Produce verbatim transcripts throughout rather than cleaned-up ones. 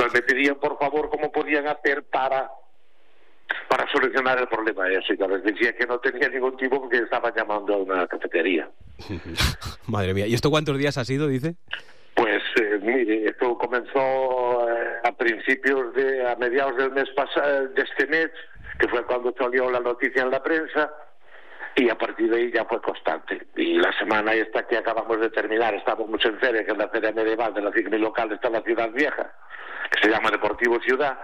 Entonces me pedían por favor cómo podían hacer para para solucionar el problema ese. Yo les decía que no tenía ningún tipo porque estaban llamando a una cafetería. Madre mía, ¿y esto cuántos días ha sido, dice? Pues eh, mire, esto comenzó eh, a principios de, a mediados del mes pasado, de este mes, que fue cuando salió la noticia en la prensa, y a partir de ahí ya fue constante. Y la semana esta que acabamos de terminar, estábamos en feria, que es la feria medieval de la ciclo local, está en la Ciudad Vieja, que se llama Deportivo Ciudad,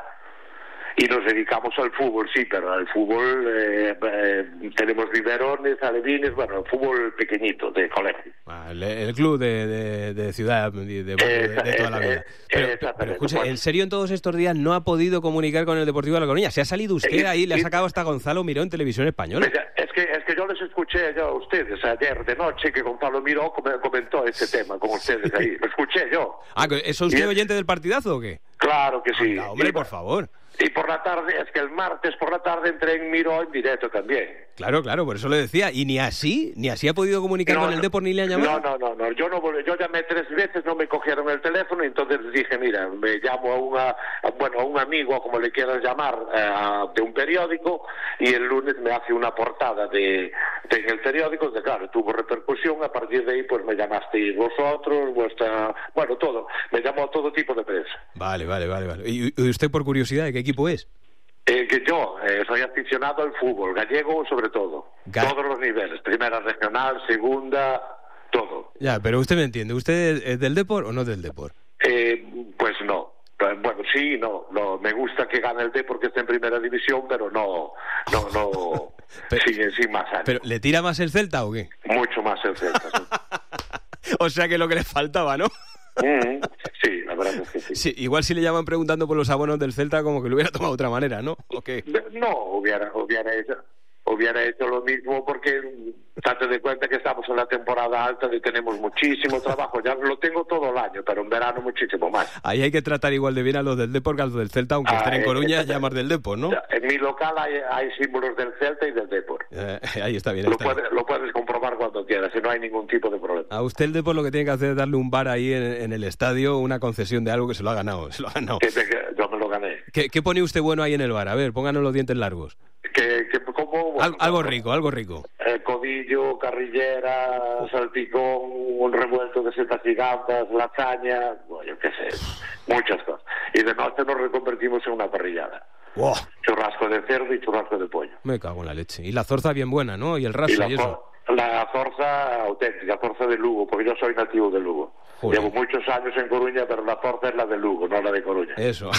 y nos dedicamos al fútbol, sí, pero al fútbol eh, eh, tenemos biberones, alevines, bueno, el fútbol pequeñito, de colegio. Ah, el, el club de, de, de ciudad, de, de, de, de toda la vida. Pero, pero escuche, ¿en serio en todos estos días no ha podido comunicar con el Deportivo de La Coruña? ¿Se ha salido usted ahí, le ha sacado hasta Gonzalo Miró en Televisión Española? Es que, es que yo les escuché yo a ustedes ayer de noche que Gonzalo Miró comentó ese tema con ustedes ahí. Lo escuché yo. Ah, ¿es usted oyente del partidazo o qué? Claro que sí. Anda, hombre, por favor. Y por la tarde, es que el martes por la tarde entré en Miró en directo también. Claro, claro, por eso le decía. ¿Y ni así? ¿Ni así ha podido comunicar no, con el no, Depor ni le ha llamado? No, no, no, no. Yo, no yo llamé tres veces, no me cogieron el teléfono y entonces dije, mira, me llamo a, una, a, bueno, a un amigo, como le quieras llamar, eh, de un periódico, y el lunes me hace una portada de, de en el periódico, de claro, tuvo repercusión, a partir de ahí pues me llamasteis vosotros, vuestra, bueno, todo, me llamó a todo tipo de prensa. Vale, vale, vale, vale. ¿Y, y usted por curiosidad de qué equipo es? Eh, que yo eh, soy aficionado al fútbol, gallego sobre todo, Ga- todos los niveles, primera regional, segunda, todo. Ya, pero usted me entiende, ¿usted es del Depor o no del Depor? Eh, pues no, bueno, sí, no, no, me gusta que gane el Depor, que esté en primera división, pero no, no, no, pero, sin, sin más ánimo. ¿Pero le tira más el Celta o qué? Mucho más el Celta, sí. O sea que lo que le faltaba, ¿no? Mm, sí, la verdad es que sí. Sí. Igual si le llaman preguntando por los abonos del Celta, como que lo hubiera tomado de otra manera, ¿no? ¿O qué? No, hubiera, hubiera hecho, hubiera hecho lo mismo porque date de cuenta que estamos en la temporada alta y tenemos muchísimo trabajo. Ya lo tengo todo el año, pero en verano muchísimo más. Ahí hay que tratar igual de bien a los del Depor que a los del Celta, aunque ah, estén en Coruña, eh, llamar del Depor, ¿no? En mi local hay, hay símbolos del Celta y del Depor. Eh, ahí está bien. Lo, está puede, bien. lo puedes comprobar cuando quieras, y no hay ningún tipo de problema. A usted el Depor lo que tiene que hacer es darle un bar ahí en, en el estadio, una concesión de algo que se lo ha ganado. Se lo ha ganado. Que, que yo me lo gané. ¿Qué, ¿Qué pone usted bueno ahí en el bar? A ver, pónganos los dientes largos. Que, que como, bueno, Al, algo rico, algo rico. Eh, codillo, carrillera, salpicón, un revuelto de setas gigantes, lasaña, bueno, yo qué sé, muchas cosas. Y de noche nos reconvertimos en una parrillada. Wow. Churrasco de cerdo y churrasco de pollo. Me cago en la leche. Y la zorza bien buena, ¿no? Y el raso y, y, y eso. La zorza auténtica, zorza de Lugo, porque yo soy nativo de Lugo. Joder. Llevo muchos años en Coruña, pero la zorza es la de Lugo, no la de Coruña. Eso.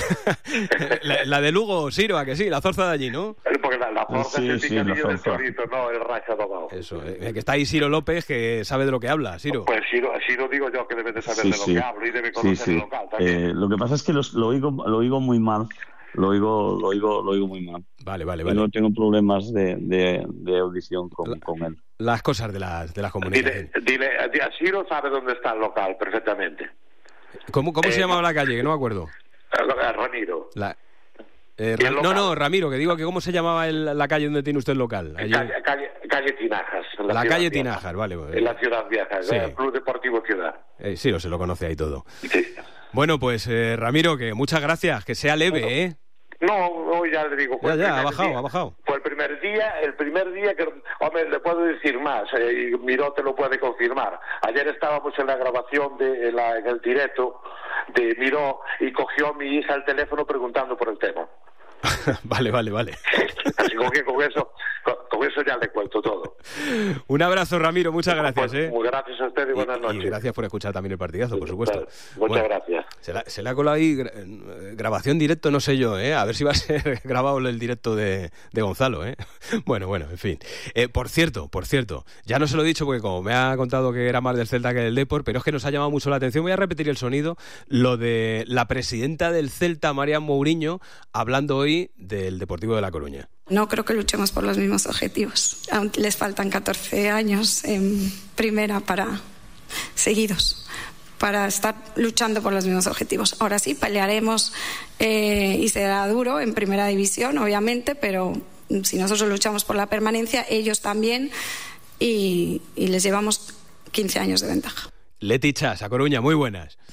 la, la de Lugo, Siro, ¿a que sí? La zorza de allí, ¿no? Porque la, la zorza sí, es el sí, picadillo del chorizo, no el racha domado. Eso, eh, que está ahí Siro López, que sabe de lo que habla, Siro. Pues Siro, Siro digo yo que debe de saber sí, de lo sí. que hablo y debe conocer sí, sí. el local también. Eh, lo que pasa es que los, lo, oigo, lo oigo muy mal. Lo oigo, lo oigo, lo oigo muy mal. Vale, vale, vale. Yo no tengo problemas de, de, de audición con, la, con él. Las cosas de las de las comunicaciones. Dile, dile, Siro sabe dónde está el local perfectamente. ¿Cómo, cómo eh, se llamaba la calle? Que no me acuerdo. Ramiro. La, eh, Ra no, no, Ramiro, que digo que cómo se llamaba el, la calle donde tiene usted el local. Allí... Calle, calle, calle Tinajas. La, la calle Vieja. Tinajas, vale. Pues, en la Ciudad Vieja, sí. El Club Deportivo Ciudad. Eh, sí, se lo conoce ahí todo. Sí. Bueno, pues eh, Ramiro, que muchas gracias, que sea leve, bueno. ¿eh? No, no, ya le digo. Ya, ya, ha bajado, día, ha bajado. Fue el primer día, el primer día que, hombre, le puedo decir más, eh, y Miró te lo puede confirmar. Ayer estábamos en la grabación, de en, la, en el directo de Miró, y cogió mi hija el teléfono preguntando por el tema. Vale, vale, vale. Así que con eso, con, con eso ya le cuento todo. Un abrazo, Ramiro, muchas gracias. Pues, ¿eh? Muy gracias a usted y buenas y, noches. Y gracias por escuchar también el partidazo, por supuesto. Muchas bueno, gracias. Se, la, se le ha colado ahí grabación directo, no sé yo, ¿eh? A ver si va a ser grabado el directo de, de Gonzalo, ¿eh? Bueno, bueno, en fin. Eh, por cierto, por cierto, ya no se lo he dicho porque como me ha contado que era más del Celta que del Depor, pero es que nos ha llamado mucho la atención. Voy a repetir el sonido, lo de la presidenta del Celta, Marian Mourinho, hablando hoy del Deportivo de La Coruña. No creo que luchemos por los mismos objetivos. Aún les faltan catorce años en primera para seguidos para estar luchando por los mismos objetivos. Ahora sí, pelearemos eh, y será duro en primera división, obviamente, pero si nosotros luchamos por la permanencia, ellos también, y, y les llevamos quince años de ventaja. Leti Chas, A Coruña, muy buenas.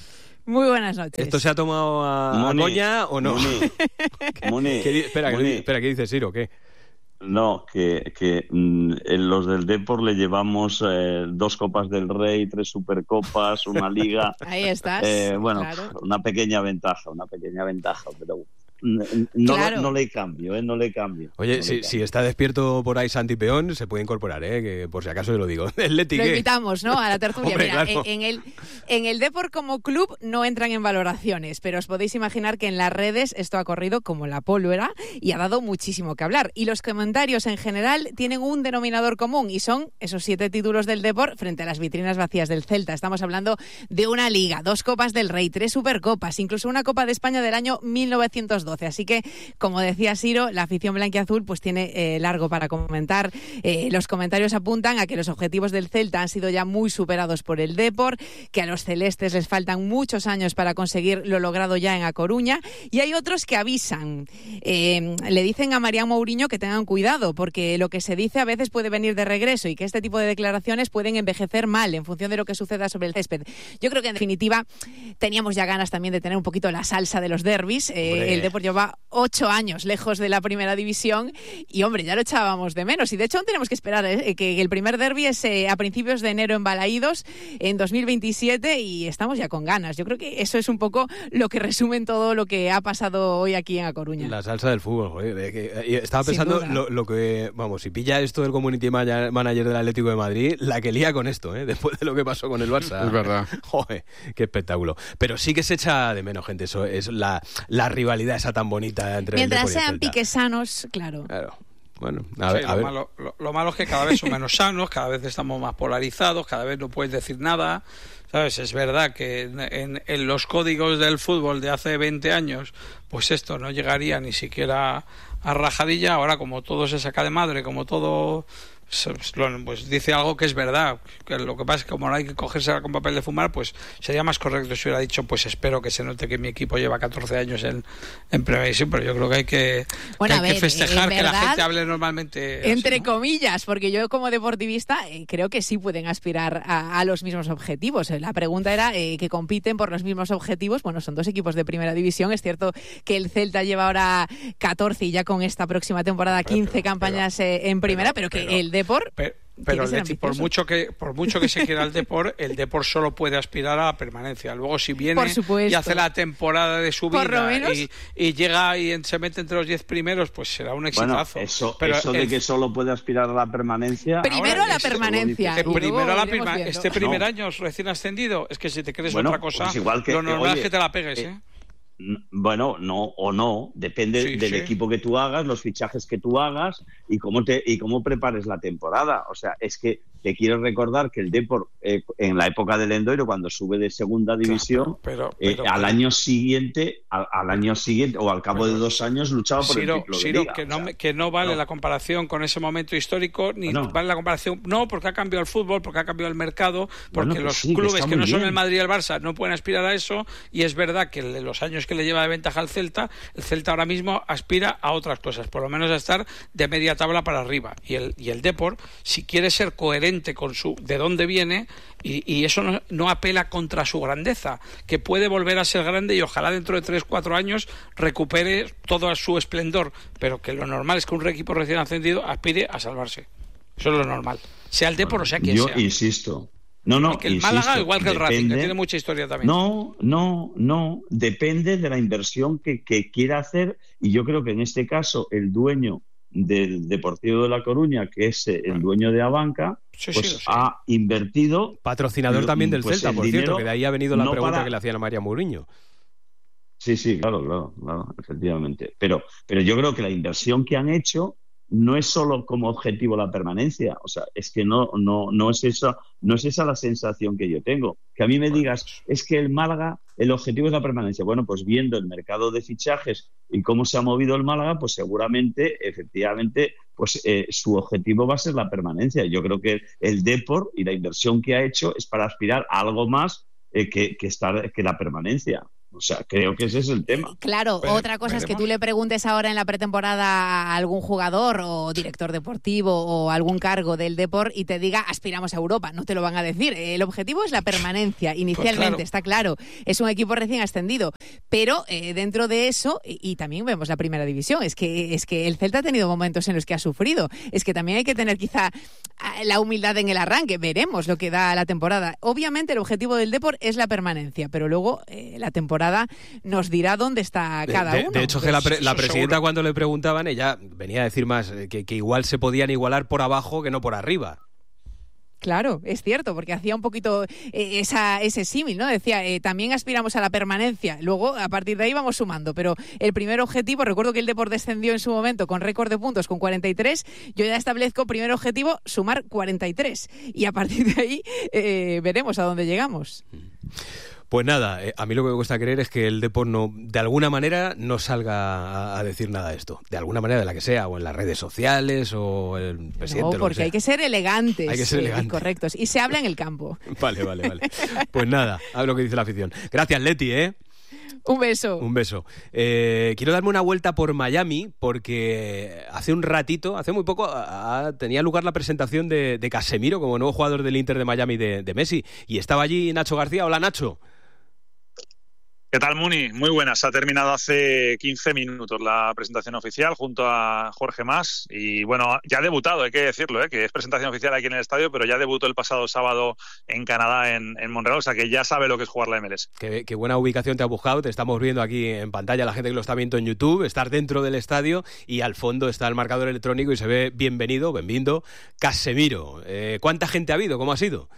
Muy buenas noches. ¿Esto se ha tomado a, a coña o no? Moni, Moni, ¿Qué, espera, Moni. ¿qué, espera, ¿qué dice Siro? ¿Qué? No, que, que mm, en los del Depor le llevamos eh, dos Copas del Rey, tres Supercopas, una Liga. Ahí estás. Eh, bueno, claro. una pequeña ventaja, una pequeña ventaja, pero no, Claro. no le cambio, ¿eh? No le cambio. Oye, no si, le si está despierto por ahí Santi Peón, se puede incorporar, ¿eh? Que por si acaso yo lo digo. El Leti, Lo ¿qué? invitamos, ¿no? A la tertulia. Hombre, Mira, claro. en, en el, en el Depor como club no entran en valoraciones, pero os podéis imaginar que en las redes esto ha corrido como la pólvora y ha dado muchísimo que hablar. Y los comentarios en general tienen un denominador común y son esos siete títulos del Depor frente a las vitrinas vacías del Celta. Estamos hablando de una Liga, dos Copas del Rey, tres Supercopas, incluso una Copa de España del año mil novecientos doce. Así que, como decía Siro, la afición blanquiazul pues tiene eh, largo para comentar. Eh, los comentarios apuntan a que los objetivos del Celta han sido ya muy superados por el Depor, que a los celestes les faltan muchos años para conseguir lo logrado ya en A Coruña, y hay otros que avisan. Eh, le dicen a Marián Mourinho que tengan cuidado, porque lo que se dice a veces puede venir de regreso y que este tipo de declaraciones pueden envejecer mal en función de lo que suceda sobre el césped. Yo creo que en definitiva teníamos ya ganas también de tener un poquito la salsa de los derbis. Eh, el Depor lleva ocho años lejos de la primera división y, hombre, ya lo echábamos de menos. Y de hecho aún tenemos que esperar eh, que el primer derbi es eh, a principios de enero en Balaídos en dos mil veintisiete y estamos ya con ganas. Yo creo que eso es un poco lo que resume todo lo que ha pasado hoy aquí en A Coruña. La salsa del fútbol, joder. De que, estaba pensando lo, lo que, vamos, si pilla esto del community manager del Atlético de Madrid, la que lía con esto, ¿eh? Después de lo que pasó con el Barça. Es verdad. Joder, qué espectáculo. Pero sí que se echa de menos, gente, eso es la, la rivalidad esa tan bonita entre Mientras el Depor y el sean Celta. piques sanos, claro. Claro. Bueno, a ver, Sí, a lo, ver. malo, lo, lo malo es que cada vez son menos sanos, cada vez estamos más polarizados, cada vez no puedes decir nada, ¿sabes? Es verdad que en, en, en los códigos del fútbol de hace veinte años, pues esto no llegaría ni siquiera a rajadilla. Ahora, como todo se saca de madre, como todo pues dice algo que es verdad, que lo que pasa es que como no hay que cogerse con papel de fumar, pues sería más correcto si hubiera dicho, pues espero que se note que mi equipo lleva catorce años en, en primera división, pero yo creo que hay que, bueno, que, hay ver, que festejar verdad, que la gente hable normalmente entre así, ¿no? comillas, porque yo como deportivista eh, creo que sí pueden aspirar a, a los mismos objetivos. La pregunta era eh, que compiten por los mismos objetivos. Bueno, son dos equipos de primera división. Es cierto que el Celta lleva ahora catorce y ya con esta próxima temporada quince pero, campañas pero, eh, en primera, pero, pero que pero, el Depor... Pero, Pero el Leti, por mucho que por mucho que se quiera el Depor, el Depor solo puede aspirar a la permanencia. Luego si viene y hace la temporada de su vida y, y llega y se mete entre los diez primeros, pues será un exitazo. Bueno, eso, pero eso el, de que solo puede aspirar a la permanencia. Primero a la permanencia. Que primero a la perma viendo. Este primer no. año recién ascendido, es que si te crees bueno, otra cosa, pues igual que, lo normal oye, es que te la pegues, eh, ¿eh? Bueno, no o no, depende sí, del sí. equipo que tú hagas, los fichajes que tú hagas y cómo te y cómo prepares la temporada. O sea, es que te quiero recordar que el Depor eh, en la época del Endoiro, cuando sube de segunda división, claro, pero, pero, eh, al año siguiente, al, al año siguiente o al cabo pero, de dos años luchaba por Ciro, el título Ciro, de Liga. que no, o sea, que no vale no. la comparación con ese momento histórico, ni bueno. vale la comparación, no, porque ha cambiado el fútbol, porque ha cambiado el mercado, porque bueno, que los sí, clubes que, que no son bien. el Madrid y el Barça no pueden aspirar a eso, y es verdad que en los años que le lleva de ventaja al Celta, el Celta ahora mismo aspira a otras cosas, por lo menos a estar de media tabla para arriba, y el, y el Depor, si quiere ser coherente con su de dónde viene, y, y eso no, no apela contra su grandeza, que puede volver a ser grande y ojalá dentro de tres cuatro años recupere todo su esplendor, pero que lo normal es que un equipo recién ascendido aspire a salvarse. Eso es lo normal, sea el Depor o sea quien Yo sea. insisto. No, no, que el insisto, Málaga, igual que el depende, Racing, que tiene mucha historia también. No, no, no. Depende de la inversión que, que quiera hacer, y yo creo que en este caso el dueño del Deportivo de La Coruña, que es el bueno. dueño de Abanca, sí, pues sí, sí. ha invertido... Patrocinador también del pues Celta, por cierto, que de ahí ha venido la no pregunta para... que le hacían a María Mourinho. Sí, sí, claro, claro, claro, efectivamente. Pero, pero yo creo que la inversión que han hecho no es solo como objetivo la permanencia, o sea, es que no, no, no es esa, no es esa la sensación que yo tengo. Que a mí me digas, es que el Málaga, el objetivo es la permanencia. Bueno, pues viendo el mercado de fichajes y cómo se ha movido el Málaga, pues seguramente, efectivamente, pues eh, su objetivo va a ser la permanencia. Yo creo que el Depor y la inversión que ha hecho es para aspirar a algo más eh, que, que, estar, que la permanencia. O sea, creo que ese es el tema. Claro, Pero, otra cosa veremos. es que tú le preguntes ahora en la pretemporada a algún jugador o director deportivo o algún cargo del Depor y te diga aspiramos a Europa. No te lo van a decir. El objetivo es la permanencia, inicialmente, Pues claro. está claro. Es un equipo recién ascendido. Pero eh, dentro de eso, y, y también vemos la primera división, es que, es que el Celta ha tenido momentos en los que ha sufrido. Es que también hay que tener quizá la humildad en el arranque. Veremos lo que da la temporada. Obviamente el objetivo del Depor es la permanencia, pero luego eh, la temporada nos dirá dónde está cada de, de, uno. de hecho, que la, pre- la Eso presidenta seguro. cuando le preguntaban, ella venía a decir más eh, que, que igual se podían igualar por abajo que no por arriba. Claro, es cierto, porque hacía un poquito eh, esa, ese símil, ¿no? Decía, eh, también aspiramos a la permanencia. Luego, a partir de ahí vamos sumando. Pero el primer objetivo, recuerdo que el Depor descendió en su momento con récord de puntos con cuarenta y tres. Yo ya establezco, primer objetivo, sumar cuarenta y tres. Y a partir de ahí eh, veremos a dónde llegamos. Pues nada, eh, a mí lo que me cuesta creer es que el Depor no, de alguna manera no salga a, a decir nada de esto. De alguna manera, de la que sea, o en las redes sociales, o el presidente. No, lo que porque sea. hay que ser elegantes, Hay que ser eh, elegante. y correctos. Y se habla en el campo. Vale, vale, vale. Pues nada, a ver lo que dice la afición. Gracias, Leti, ¿eh? Un beso. Un beso. Eh, quiero darme una vuelta por Miami porque hace un ratito, hace muy poco, a, a, tenía lugar la presentación de, de Casemiro como nuevo jugador del Inter de Miami de, de Messi. Y estaba allí Nacho García. Hola, Nacho. ¿Qué tal, Muni? Muy buenas. Ha terminado hace quince minutos la presentación oficial junto a Jorge Mas. Y bueno, ya ha debutado, hay que decirlo, ¿eh? Que es presentación oficial aquí en el estadio, pero ya debutó el pasado sábado en Canadá, en, en Montreal, o sea que ya sabe lo que es jugar la M L S. Qué, qué buena ubicación te ha buscado. Te estamos viendo aquí en pantalla, la gente que lo está viendo en YouTube. Estar dentro del estadio y al fondo está el marcador electrónico y se ve bienvenido, bienvenido, Casemiro. Eh, ¿Cuánta gente ha habido? ¿Cómo ha sido?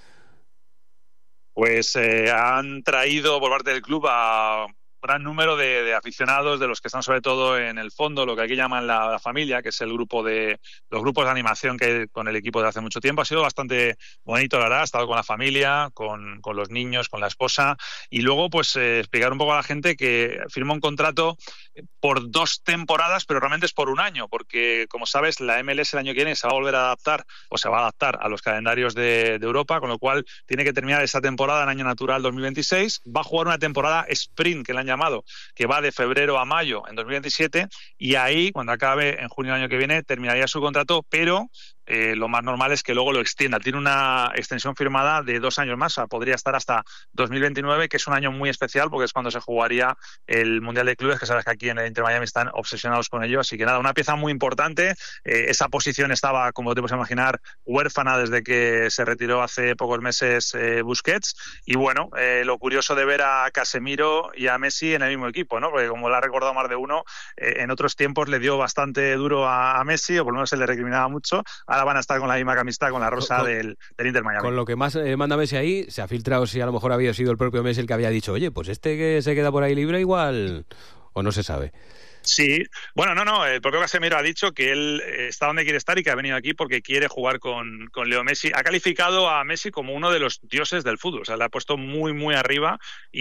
Pues eh, han traído por parte del club a un gran número de, de aficionados, de los que están sobre todo en el fondo, lo que aquí llaman la, la familia, que es el grupo de los grupos de animación que hay con el equipo de hace mucho tiempo. Ha sido bastante bonito, la verdad. Ha estado con la familia, con, con los niños, con la esposa. Y luego, pues, eh, explicar un poco a la gente que firma un contrato por dos temporadas, pero realmente es por un año, porque, como sabes, la M L S el año que viene se va a volver a adaptar, o se va a adaptar a los calendarios de, de Europa, con lo cual tiene que terminar esa temporada en año natural dos mil veintiséis. Va a jugar una temporada sprint, que le han llamado, que va de febrero a mayo en dos mil veintisiete, y ahí, cuando acabe en junio del año que viene, terminaría su contrato, pero Eh, lo más normal es que luego lo extienda. Tiene una extensión firmada de dos años más, o sea, podría estar hasta dos mil veintinueve, que es un año muy especial porque es cuando se jugaría el Mundial de Clubes, que sabes que aquí en el Inter Miami están obsesionados con ello. Así que nada, una pieza muy importante. Eh, esa posición estaba, como te puedes imaginar, huérfana desde que se retiró hace pocos meses eh, Busquets. Y bueno, eh, lo curioso de ver a Casemiro y a Messi en el mismo equipo, ¿no? Porque como lo ha recordado más de uno, eh, en otros tiempos le dio bastante duro a, a Messi, o por lo menos se le recriminaba mucho. Ahora van a estar con la misma camiseta, con la rosa con, del, del Inter Miami. Con lo que más eh, manda Messi ahí, se ha filtrado si a lo mejor había sido el propio Messi el que había dicho, oye, pues este que se queda por ahí libre igual, o no se sabe. Sí, bueno, no, no, el propio Casemiro ha dicho que él está donde quiere estar y que ha venido aquí porque quiere jugar con, con Leo Messi. Ha calificado a Messi como uno de los dioses del fútbol, o sea, le ha puesto muy, muy arriba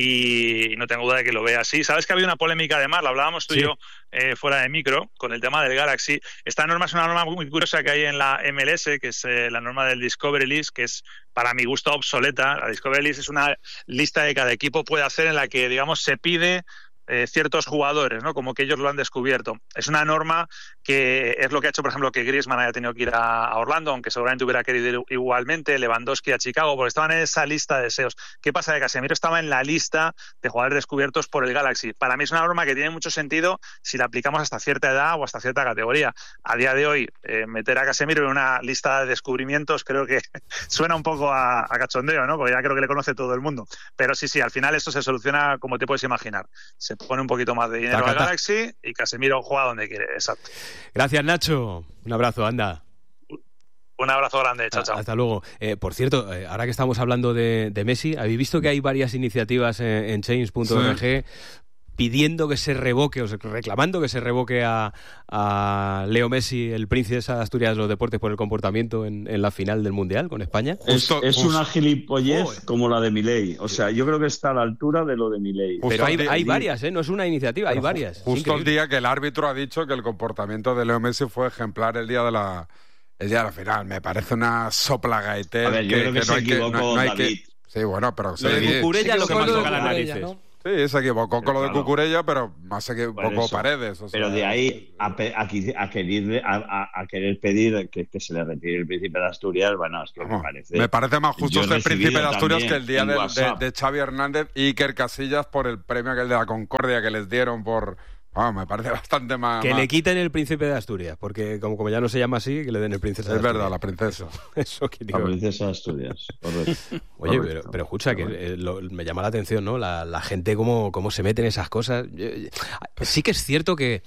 y no tengo duda de que lo vea así. Sabes que ha habido una polémica además, lo hablábamos tú sí. y yo eh, fuera de micro, con el tema del Galaxy. Esta norma es una norma muy curiosa que hay en la M L S, que es eh, la norma del Discovery List, que es para mi gusto obsoleta. La Discovery List es una lista que cada equipo puede hacer en la que, digamos, se pide Eh, ciertos jugadores, ¿no? Como que ellos lo han descubierto. Es una norma que es lo que ha hecho, por ejemplo, que Griezmann haya tenido que ir a, a Orlando, aunque seguramente hubiera querido ir igualmente, Lewandowski a Chicago, porque estaban en esa lista de deseos. ¿Qué pasa? Que Casemiro estaba en la lista de jugadores descubiertos por el Galaxy. Para mí es una norma que tiene mucho sentido si la aplicamos hasta cierta edad o hasta cierta categoría. A día de hoy, eh, meter a Casemiro en una lista de descubrimientos creo que suena un poco a, a cachondeo, ¿no? Porque ya creo que le conoce todo el mundo. Pero sí, sí, al final esto se soluciona como te puedes imaginar. Se pone un poquito más de dinero al Galaxy y Casemiro juega donde quiere, exacto. Gracias, Nacho. Un abrazo, anda. Un abrazo grande, chao, chao. Hasta luego. Eh, por cierto, eh, ahora que estamos hablando de, de Messi, ¿habéis visto que hay varias iniciativas en, en change punto org sí. pidiendo que se revoque, o sea, reclamando que se revoque a, a Leo Messi, el príncipe de Asturias de los deportes, por el comportamiento en, en la final del Mundial con España? Justo, es, es una gilipollez oh, como la de Milei. O sea, yo creo que está a la altura de lo de Milei. Pero hay, hay varias, ¿eh? No es una iniciativa, hay varias. Justo el día que el árbitro ha dicho que el comportamiento de Leo Messi fue ejemplar el día de la, el día de la final. Me parece una sopla gaiter. A ver, yo que, creo que, que se no equivocó hay que, no, no hay David. Que... Sí, bueno, pero... Lo de Cucurella lo que más toca las Cucurella, narices. ¿no? Sí, se equivocó con lo de claro. Cucurella, pero más se equivocó eso. Paredes. O sea, Pero de ahí a, pe- a, qui- a querer, a, a- a querer pedir que, que se le retire el Príncipe de Asturias, bueno, es que vamos, me parece... me parece más justo Yo he ser recibido Príncipe de Asturias también que el día en del- de, WhatsApp. de Xavi Hernández y Iker Casillas por el premio aquel de la Concordia que les dieron por... Vamos, me parece bastante más... Que más- le quiten el Príncipe de Asturias, porque como, como ya no se llama así, que le den el Princesa de Es verdad, la Asturias. princesa. Eso que La digo. princesa de Asturias, correcto. Oye, Correcto. pero, pero escucha, que eh, lo- me llama la atención, ¿no? La, la gente cómo, cómo se mete en esas cosas. Yo- yo- sí que es cierto que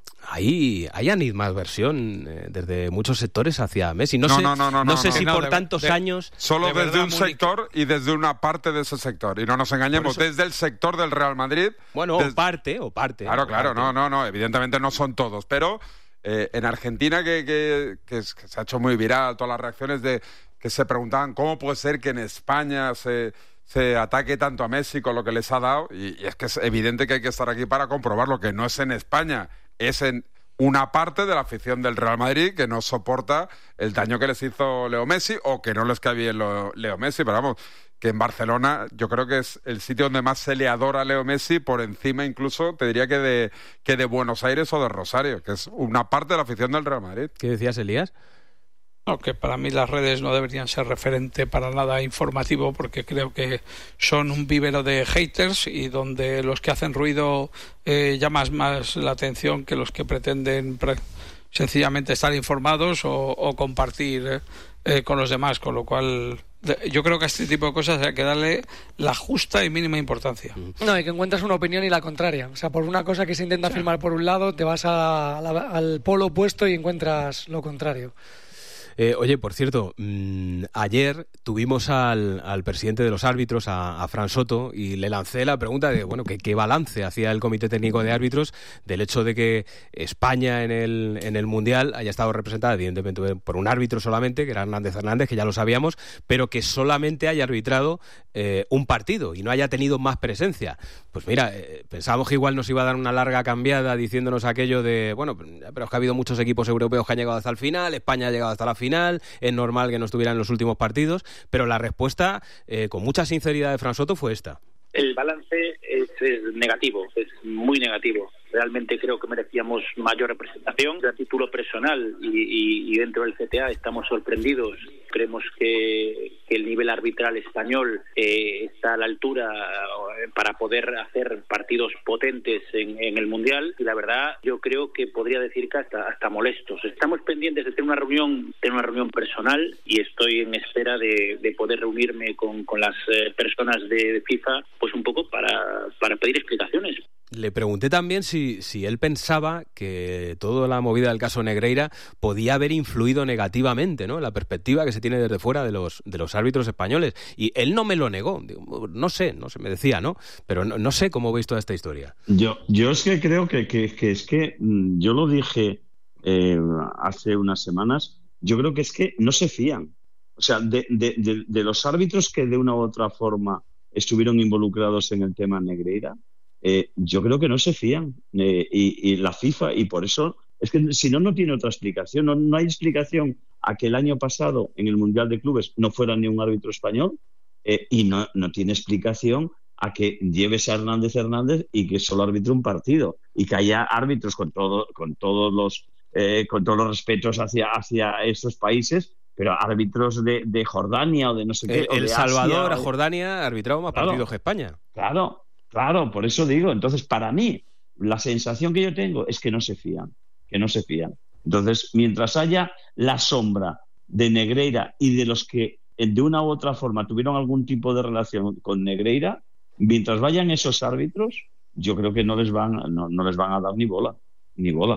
hay, hay animadversión eh, desde muchos sectores hacia Messi. No, No, sé, no, no, no, no, sé no. si No, por de- tantos de- años... Solo De desde verdad, un Mónica. sector y desde una parte de ese sector. Y no nos engañemos, Por eso- desde el sector del Real Madrid... Bueno, des- o parte, o parte. Claro, o claro, parte. no, no, no, evidentemente no son todos, pero eh, en Argentina que, que, que es- que se ha hecho muy viral todas las reacciones de que se preguntaban cómo puede ser que en España se, se ataque tanto a Messi con lo que les ha dado, y, y es que es evidente que hay que estar aquí para comprobarlo, que no es en España, es en una parte de la afición del Real Madrid que no soporta el daño que les hizo Leo Messi o que no les cae bien lo- Leo Messi, pero vamos, que en Barcelona yo creo que es el sitio donde más se le adora a Leo Messi, por encima incluso, te diría que de, que de Buenos Aires o de Rosario, que es una parte de la afición del Real Madrid. ¿Qué decías, Elías? No, que para mí las redes no deberían ser referente para nada informativo porque creo que son un vivero de haters y donde los que hacen ruido eh, llaman más la atención que los que pretenden pre- sencillamente estar informados o, o compartir eh, eh, con los demás, con lo cual de- yo creo que a este tipo de cosas hay que darle la justa y mínima importancia. No, y que encuentras una opinión y la contraria. O sea, por una cosa que se intenta afirmar por un lado, te vas a- a la- al polo opuesto y encuentras lo contrario. Eh, oye, por cierto, mmm, ayer tuvimos al, al presidente de los árbitros, a, a Fran Soto, y le lancé la pregunta de, bueno, que qué balance hacía el Comité Técnico de Árbitros del hecho de que España en el, en el Mundial haya estado representada, evidentemente, por un árbitro solamente, que era Hernández Hernández, que ya lo sabíamos, pero que solamente haya arbitrado eh, un partido y no haya tenido más presencia. Pues mira, eh, pensábamos que igual nos iba a dar una larga cambiada diciéndonos aquello de, bueno, pero es que ha habido muchos equipos europeos que han llegado hasta el final, España ha llegado hasta la final, es normal que no estuviera en los últimos partidos, pero la respuesta, eh, con mucha sinceridad de Fran Soto, fue esta. El balance es, es negativo, es muy negativo. Realmente creo que merecíamos mayor representación. A título personal y, y, y dentro del C T A estamos sorprendidos. Creemos que, que el nivel arbitral español eh, está a la altura para poder hacer partidos potentes en, en el Mundial. Y la verdad, yo creo que podría decir que hasta, hasta molestos. Estamos pendientes de tener una reunión, tener una reunión personal y estoy en espera de, de poder reunirme con, con las eh, personas de, de FIFA, pues un poco para, para pedir explicaciones. Le pregunté también si, si él pensaba que toda la movida del caso Negreira podía haber influido negativamente, ¿no?, en la perspectiva que se tiene desde fuera de los de los árbitros españoles. Y él no me lo negó. Digo, no sé, no sé, me decía, ¿no? Pero no, no sé cómo veis toda esta historia. Yo, yo es que creo que, que, que es que mm, yo lo dije eh, hace unas semanas, yo creo que es que no se fían. O sea, de, de, de, de los árbitros que de una u otra forma estuvieron involucrados en el tema Negreira, Eh, yo creo que no se fían eh, y, y la FIFA, y por eso es que si no, no tiene otra explicación. No, no hay explicación a que el año pasado en el Mundial de Clubes no fuera ni un árbitro español eh, y no, no tiene explicación a que lleves a Hernández Hernández y que solo arbitre un partido y que haya árbitros con todo, con todos los eh, con todos los respetos hacia, hacia esos países, pero árbitros de, de Jordania o de no sé qué. El, o el de Salvador Asia, a o... Jordania ha arbitrado más Claro. partidos que España. Claro. Claro, por eso digo. Entonces, para mí, la sensación que yo tengo es que no se fían, que no se fían. Entonces, mientras haya la sombra de Negreira y de los que de una u otra forma tuvieron algún tipo de relación con Negreira, mientras vayan esos árbitros, yo creo que no les van, no, no les van a dar ni bola, ni bola.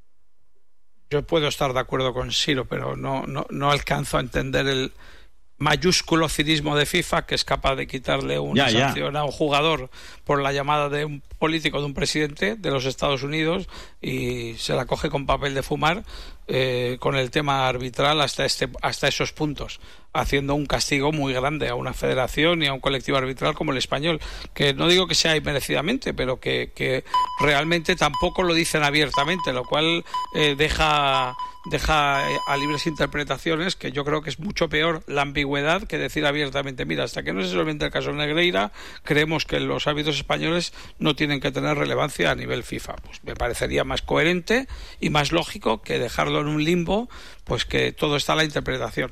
Yo puedo estar de acuerdo con Siro, pero no, no, no alcanzo a entender el mayúsculo cinismo de FIFA, que es capaz de quitarle una ya, sanción ya. a un jugador por la llamada de un político, de un presidente de los Estados Unidos, y se la coge con papel de fumar eh, con el tema arbitral hasta este hasta esos puntos, haciendo un castigo muy grande a una federación y a un colectivo arbitral como el español, que no digo que sea inmerecidamente, pero que, que realmente tampoco lo dicen abiertamente, lo cual eh, deja deja a libres interpretaciones, que yo creo que es mucho peor la ambigüedad que decir abiertamente, mira, hasta que no se solvente el caso Negreira, creemos que los árbitros españoles no tienen que tener relevancia a nivel FIFA. Pues me parecería más coherente y más lógico que dejarlo en un limbo, pues que todo está a la interpretación.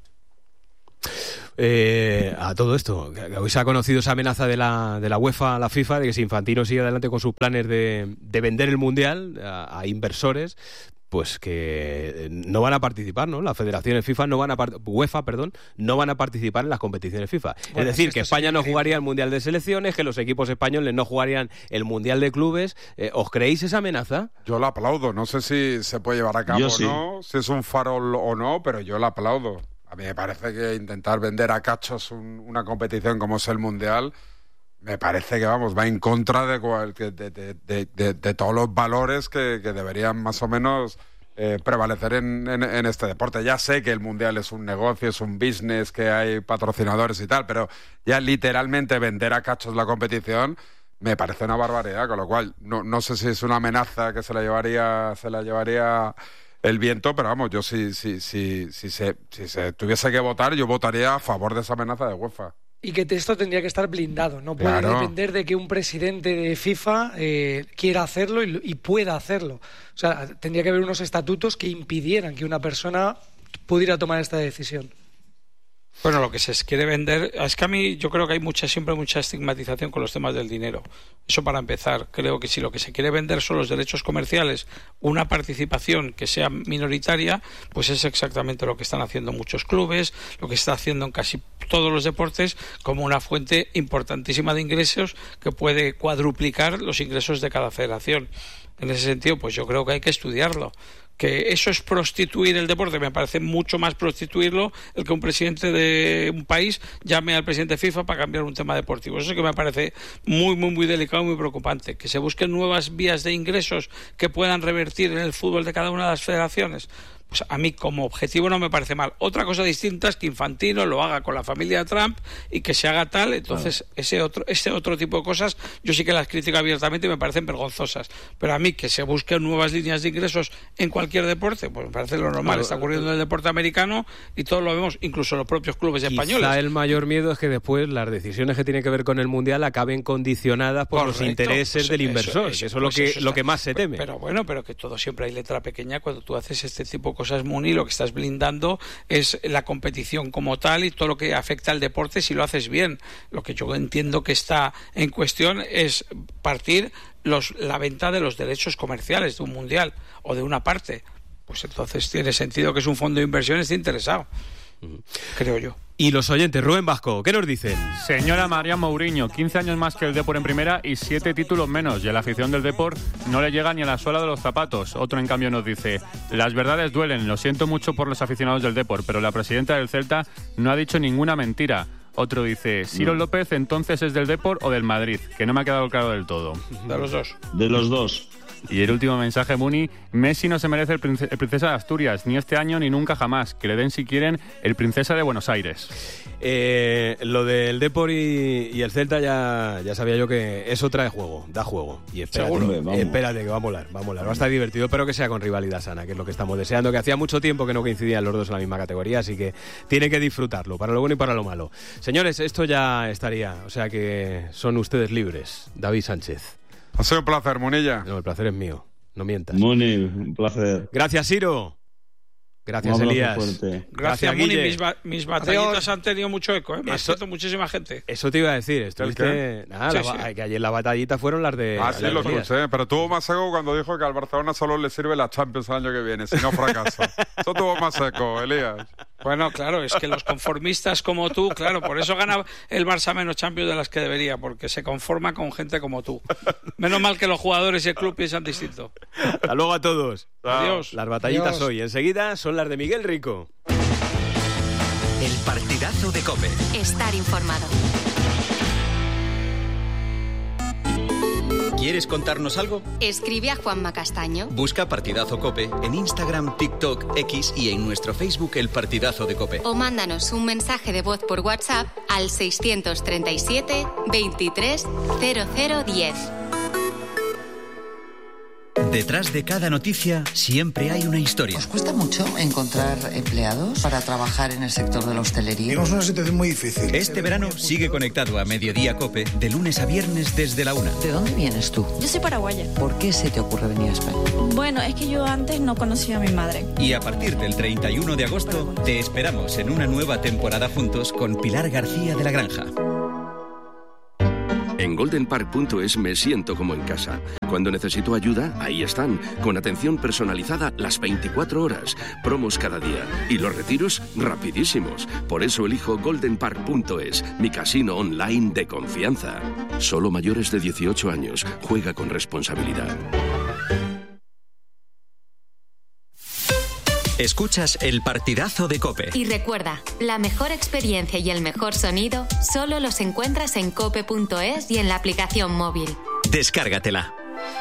Eh, a todo esto, hoy se ha conocido esa amenaza de la, de la UEFA a la FIFA de que si Infantino sigue adelante con sus planes de, de vender el Mundial a, a inversores, pues que no van a participar, ¿no? Las federaciones FIFA no van a UEFA, perdón, no van a participar en las competiciones FIFA. Bueno, es decir, es que, que España no jugaría el Mundial de Selecciones, que los equipos españoles no jugarían el Mundial de Clubes. Eh, ¿Os creéis esa amenaza? Yo la aplaudo. No sé si se puede llevar a cabo o sí. no, si es un farol o no, pero yo la aplaudo. A mí me parece que intentar vender a cachos un, una competición como es el Mundial, me parece que, vamos, va en contra de, de, de, de, de, de todos los valores que, que deberían más o menos eh, prevalecer en, en, en este deporte. Ya sé que el Mundial es un negocio, es un business, que hay patrocinadores y tal, pero ya literalmente vender a cachos la competición me parece una barbaridad, con lo cual no, no sé si es una amenaza que se la llevaría, se la llevaría el viento, pero vamos, yo si, si, si, si, se, si se tuviese que votar, yo votaría a favor de esa amenaza de UEFA. Y que esto tendría que estar blindado, no puede claro. depender de que un presidente de FIFA eh, quiera hacerlo y, y pueda hacerlo. O sea, tendría que haber unos estatutos que impidieran que una persona pudiera tomar esta decisión. Bueno, lo que se quiere vender, es que a mí yo creo que hay mucha siempre mucha estigmatización con los temas del dinero. Eso para empezar. Creo que si lo que se quiere vender son los derechos comerciales, una participación que sea minoritaria, pues es exactamente lo que están haciendo muchos clubes, lo que está haciendo en casi todos los deportes, como una fuente importantísima de ingresos que puede cuadruplicar los ingresos de cada federación. En ese sentido, pues yo creo que hay que estudiarlo. Que eso es prostituir el deporte, me parece mucho más prostituirlo el que un presidente de un país llame al presidente de FIFA para cambiar un tema deportivo. Eso es que me parece muy, muy, muy delicado y muy preocupante. Que se busquen nuevas vías de ingresos que puedan revertir en el fútbol de cada una de las federaciones. Pues a mí como objetivo no me parece mal. Otra cosa distinta es que Infantino lo haga con la familia Trump y que se haga tal, entonces claro. ese otro ese otro tipo de cosas yo sí que las critico abiertamente y me parecen vergonzosas. Pero a mí que se busquen nuevas líneas de ingresos en cualquier deporte, pues me parece lo normal. Claro. Está ocurriendo en el deporte americano y todos lo vemos, incluso los propios clubes Quizá españoles. El mayor miedo es que después las decisiones que tienen que ver con el Mundial acaben condicionadas por Correcto. los intereses pues, del inversor. Eso, eso, eso es lo que, eso lo que más se teme. Pero, pero bueno, pero que todo siempre hay letra pequeña cuando tú haces este tipo de cosas, Muni, lo que estás blindando es la competición como tal y todo lo que afecta al deporte si lo haces bien. Lo que yo entiendo que está en cuestión es partir los, la venta de los derechos comerciales de un mundial o de una parte. Pues entonces tiene sentido que es un fondo de inversión esté interesado. Uh-huh. Creo yo. Y los oyentes, Rubén Vasco, ¿qué nos dicen? Señora María Mourinho, quince años más que el Depor en primera y siete títulos menos. Y a la afición del Depor no le llega ni a la suela de los zapatos. Otro, en cambio, nos dice: las verdades duelen, lo siento mucho por los aficionados del Depor, pero la presidenta del Celta no ha dicho ninguna mentira. Otro dice: Ciro no. López entonces es del Depor o del Madrid, que no me ha quedado claro del todo. De los dos. De los dos. Y el último mensaje, Muni: Messi no se merece el, prince- el Princesa de Asturias, ni este año ni nunca jamás. Que le den, si quieren, el Princesa de Buenos Aires. Eh, lo del Depor y, y el Celta ya, ya sabía yo que eso trae juego, da juego. Y espérate, Seguro, espérate que va a molar, va a molar. Va a estar divertido, pero que sea con rivalidad sana, que es lo que estamos deseando, que hacía mucho tiempo que no coincidían los dos en la misma categoría, así que tiene que disfrutarlo, para lo bueno y para lo malo. Señores, esto ya estaría, o sea que son ustedes libres. David Sánchez. Ha sido un placer, Munilla. No, el placer es mío. No mientas. Muni, un placer. Gracias, Ciro. Gracias, Elías. Gracias, Gracias Muni. Mis, ba- mis batallitas Adiós. Han tenido mucho eco, ¿eh? Me ha escrito muchísima gente. Eso te iba a decir. Estuviste... Nada, sí, la, sí. Que ayer las batallitas fueron las de... Ah, sí, lo escuché. Pero tuvo más eco cuando dijo que al Barcelona solo le sirve la Champions el año que viene, si no fracasa. Eso tuvo más eco, Elías. Bueno, claro, es que los conformistas como tú, claro, por eso gana el Barça menos Champions de las que debería, porque se conforma con gente como tú. Menos mal que los jugadores y el club piensan distinto. Hasta luego a todos. Adiós. Las batallitas Adiós. hoy. Enseguida son las de Miguel Rico. El partidazo de COPE. Estar informado. ¿Quieres contarnos algo? Escribe a Juanma Castaño. Busca Partidazo COPE en Instagram, TikTok, X y en nuestro Facebook El Partidazo de COPE. O mándanos un mensaje de voz por WhatsApp al seiscientos treinta y siete veintitrés cero cero diez. Detrás de cada noticia siempre hay una historia. ¿Os cuesta mucho encontrar empleados para trabajar en el sector de la hostelería? Tenemos una situación muy difícil. Este verano sigue conectado a Mediodía COPE de lunes a viernes desde la una. ¿De dónde vienes tú? Yo soy paraguaya. ¿Por qué se te ocurre venir a España? Bueno, es que yo antes no conocía a mi madre. Y a partir del treinta y uno de agosto te esperamos en una nueva temporada juntos con Pilar García de la Granja. En golden park punto es me siento como en casa. Cuando necesito ayuda, ahí están, con atención personalizada las veinticuatro horas, promos cada día y los retiros rapidísimos. Por eso elijo golden park punto es, mi casino online de confianza. Solo mayores de dieciocho años. Juega con responsabilidad. Escuchas el partidazo de COPE. Y recuerda, la mejor experiencia y el mejor sonido solo los encuentras en cope punto es y en la aplicación móvil. Descárgatela.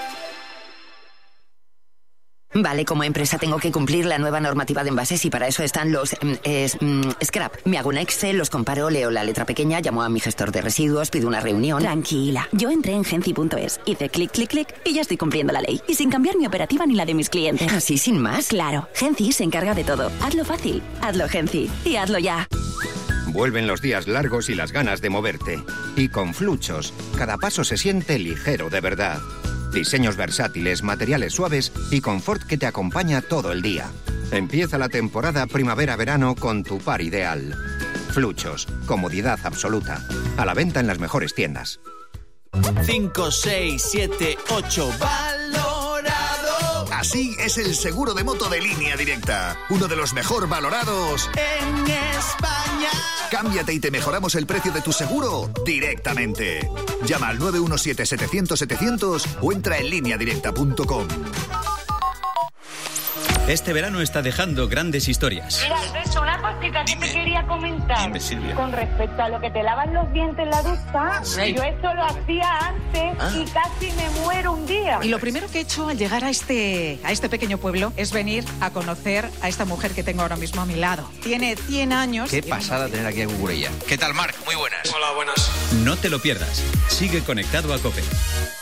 Vale, como empresa tengo que cumplir la nueva normativa de envases y para eso están los es, mm, scrap. Me hago un Excel, los comparo, leo la letra pequeña, llamo a mi gestor de residuos, pido una reunión. Tranquila, yo entré en genci punto es, hice clic, clic, clic y ya estoy cumpliendo la ley. Y sin cambiar mi operativa ni la de mis clientes. ¿Así sin más? Claro, Genci se encarga de todo. Hazlo fácil, hazlo Genci y hazlo ya. Vuelven los días largos y las ganas de moverte. Y con Fluchos, cada paso se siente ligero de verdad. Diseños versátiles, materiales suaves y confort que te acompaña todo el día. Empieza la temporada primavera-verano con tu par ideal. Fluchos, comodidad absoluta. A la venta en las mejores tiendas. cinco, seis, siete, ocho. ¡Valorado! Así es el seguro de moto de Línea Directa. Uno de los mejor valorados en España. Cámbiate y te mejoramos el precio de tu seguro directamente. Llama al nueve uno siete, setecientos, setecientos o entra en línea directa punto com. Este verano está dejando grandes historias. Mira, Alberto, una cosita que te quería comentar. Dime, Silvia. Con respecto a lo que te lavan los dientes en la ducha, Sí. yo esto lo hacía antes Ah. y casi me muero un día. Y lo primero que he hecho al llegar a este, a este pequeño pueblo es venir a conocer a esta mujer que tengo ahora mismo a mi lado. Tiene cien años. Qué y pasada tener aquí a Gugurella. ¿Qué tal, Marc? Muy buenas. Hola, buenas. No te lo pierdas. Sigue conectado a COPE.